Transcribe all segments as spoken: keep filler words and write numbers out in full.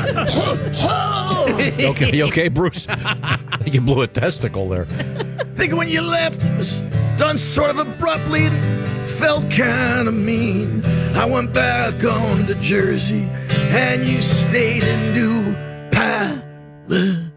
You okay, you okay, Bruce? I think you blew a testicle there. Think when you left, it was done sort of abruptly and felt kind of mean. I went back on to Jersey, and you stayed in New Palestine.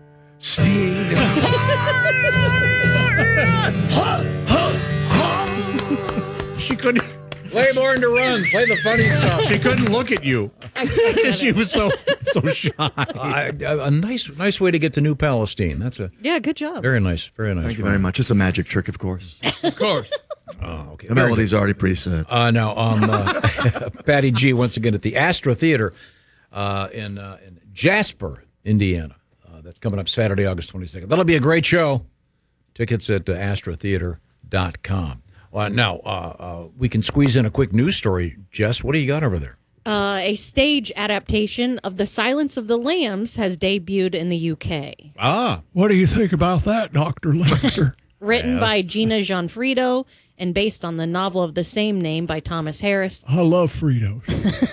She couldn't. Play Born to Run. Play the funny stuff. She couldn't look at you. She was so so shy. Uh, a nice, nice way to get to New Palestine. That's a Yeah, good job. very nice, very nice. Thank you very much. It's a magic trick, of course. Of course. Oh, okay. The melody's already preset. Uh, now, um, uh, Patty G once again at the Astra Theater uh, in uh, in Jasper, Indiana. Uh, that's coming up Saturday, August twenty-second. That'll be a great show. Tickets at uh, astra theater dot com. Uh, now, uh, uh, we can squeeze in a quick news story. Jess, what do you got over there? Uh, a stage adaptation of The Silence of the Lambs has debuted in the U K. Ah. What do you think about that, Doctor Lester? Written by Gina Gianfrido and based on the novel of the same name by Thomas Harris. I love Fritos.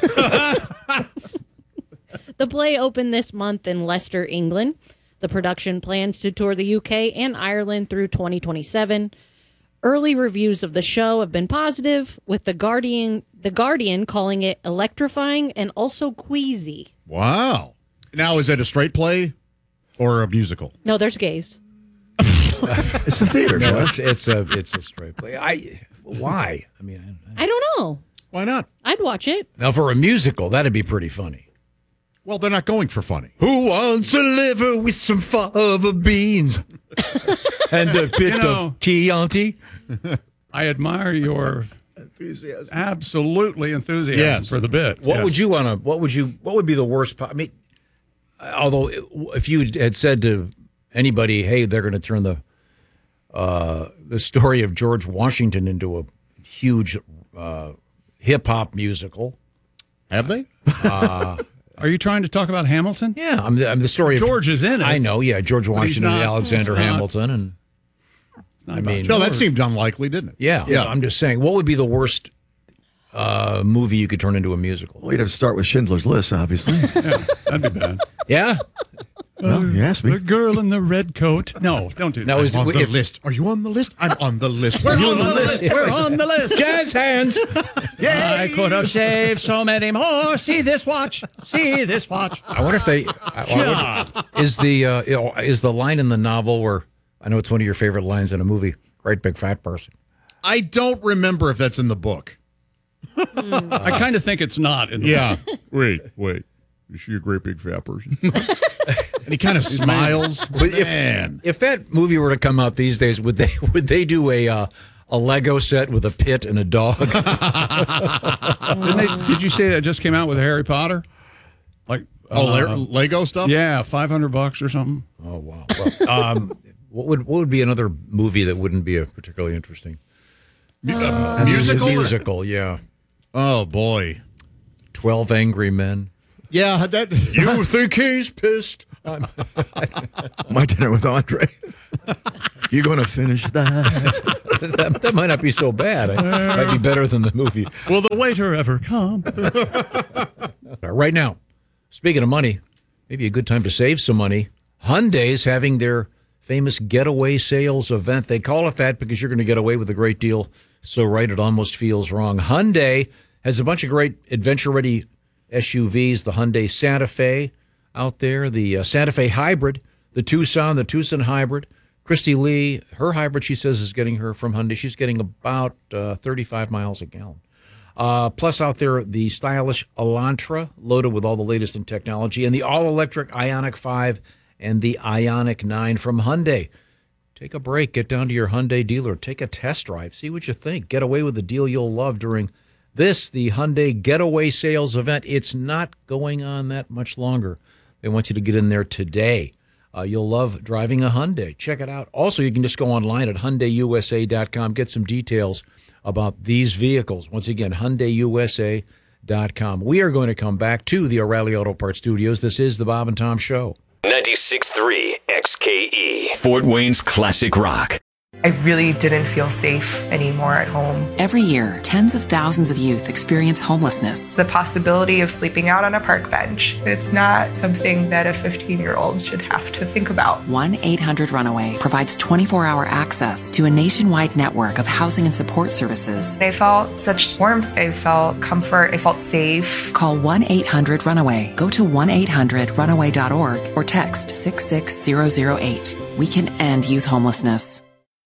The play opened this month in Leicester, England. The production plans to tour the U K and Ireland through twenty twenty-seven. Early reviews of the show have been positive, with the Guardian the Guardian calling it electrifying and also queasy. Wow. Now, is it a straight play or a musical? No, there's gays. It's the theater, No, Jess. it's, it's a it's a straight play. I why? I mean, I, I don't know. Why not? I'd watch it. now for a musical, that'd be pretty funny. Well, they're not going for funny. Who wants a liver with some fava beans and a bit You know- of Chianti? I admire your Enthusiasm. absolutely enthusiasm Yes. for the bit. What Yes. would you want to? What would you? What would be the worst? po- I mean, although if you had said to anybody, "Hey, they're going to turn the uh, the story of George Washington into a huge uh, hip hop musical," Have they? Are you trying to talk about Hamilton? yeah, I'm the, I'm the story. George of, is in it. I know, yeah, George he's Washington not- and Alexander it's not- Hamilton, and Not I about mean- No, that George. seemed unlikely, didn't it? yeah, Yeah. I'm just saying, what would be the worst uh, movie you could turn into a musical? Well, you'd have to start with Schindler's List, obviously. Yeah, that'd be bad. Yeah. Well, you asked me. The girl in the red coat. No, don't do that. Now, is On the if, list. Are you on the list? I'm on the list. We're on the list. We're on the list. jazz hands. I could have saved so many more. See this watch. See this watch. I wonder if they I- I wonder- is the uh, you know, is the line in the novel where I know it's one of your favorite lines in a movie. Great big fat person. I don't remember if that's in the book. I kind of think it's not. In the Yeah. wait, wait. Is she a great big fat person? And he kind of smiles. But if Man. if that movie were to come out these days, would they would they do a uh, a Lego set with a pit and a dog? Didn't they, did you say that just came out with Harry Potter? Like, Oh, uh, Le- Lego stuff? yeah, five hundred bucks or something. Oh wow! Well, um, what would what would be another movie that wouldn't be a particularly interesting Uh, musical? musical? Yeah, Oh, boy. Twelve Angry Men. Yeah, that. You think he's pissed? My Dinner with Andre. You going to finish that? that, that might not be so bad. It might be better than the movie. Will the waiter ever come? Right now, speaking of money, maybe a good time to save some money. Hyundai's having their famous getaway sales event. They call it that because you're going to get away with a great deal. So right, it almost feels wrong. Hyundai has a bunch of great adventure-ready S U Vs. The Hyundai Santa Fe out there, the uh, Santa Fe Hybrid, the Tucson, the Tucson Hybrid. Christy Lee, her hybrid, she says, is getting her from Hyundai. She's getting about uh, thirty-five miles a gallon. Uh, plus out there, the stylish Elantra, loaded with all the latest in technology, and the all-electric Ioniq five and the Ioniq nine from Hyundai. Take a break. Get down to your Hyundai dealer. Take a test drive. See what you think. Get away with the deal you'll love during this, the Hyundai Getaway Sales event. It's not going on that much longer. They want you to get in there today. Uh, you'll love driving a Hyundai. Check it out. Also, you can just go online at Hyundai U S A dot com. Get some details about these vehicles. Once again, Hyundai U S A dot com. We are going to come back to the O'Reilly Auto Parts Studios. This is the Bob and Tom Show. ninety-six point three X K E, Fort Wayne's classic rock. I really didn't feel safe anymore at home. Every year, tens of thousands of youth experience homelessness. The possibility of sleeping out on a park bench, it's not something that a fifteen-year-old should have to think about. one eight hundred runaway provides twenty-four hour access to a nationwide network of housing and support services. I felt such warmth. I felt comfort. I felt safe. Call one eight hundred runaway. Go to one eight hundred runaway dot org or text six six zero zero eight. We can end youth homelessness.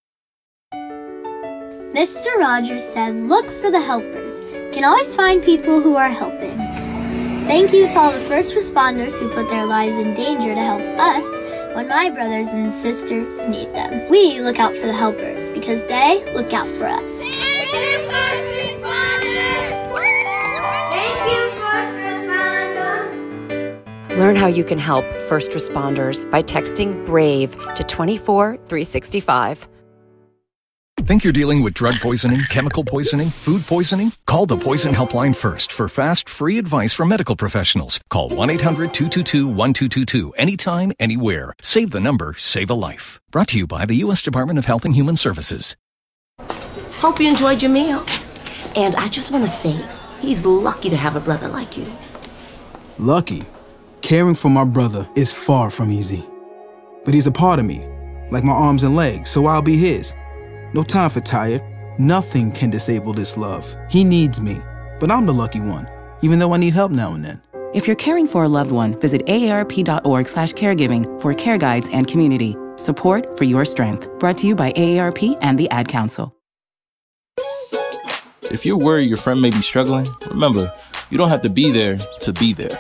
Mister Rogers said, look for the helpers. You can always find people who are helping. Thank you to all the first responders who put their lives in danger to help us when my brothers and sisters need them. We look out for the helpers because they look out for us. Thank you, first responders! Thank you, first responders! Learn how you can help first responders by texting BRAVE to two four three six five. Think you're dealing with drug poisoning, chemical poisoning, food poisoning? Call the Poison Helpline first for fast, free advice from medical professionals. Call one eight hundred two two two one two two two anytime, anywhere. Save the number, save a life. Brought to you by the U S Department of Health and Human Services. Hope you enjoyed your meal. And I just want to say, he's lucky to have a brother like you. Lucky? Caring for my brother is far from easy. But he's a part of me, like my arms and legs, so I'll be his. No time for tired. Nothing can disable this love. He needs me, but I'm the lucky one, even though I need help now and then. If you're caring for a loved one, visit A A R P dot org slash caregiving for care guides and community. Support for your strength. Brought to you by A A R P and the Ad Council. If you're worried your friend may be struggling, remember, you don't have to be there to be there.